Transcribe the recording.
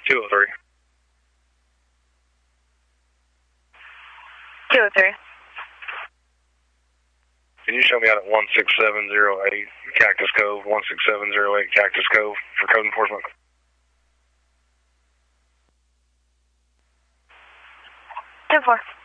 203. 203. Can you show me out at 16708 Cactus Cove, 16708 Cactus Cove for code enforcement? 10-4.